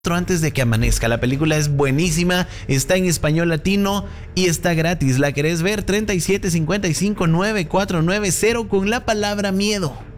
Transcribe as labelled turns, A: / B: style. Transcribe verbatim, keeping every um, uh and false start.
A: antes de que amanezca. La película es buenísima, está en español latino y está gratis. ¿La querés ver? treinta y siete cincuenta y cinco nueve cuatro nueve cero con la palabra miedo.